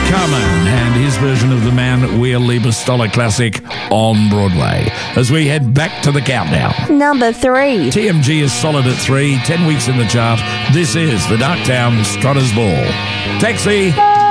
Carmen and his version of the Man Wir Liebe Stoller classic on Broadway. As we head back to the countdown. Number 3. TMG is solid at 3, 10 weeks in the chart. This is the Darktown Strutters Ball. Taxi.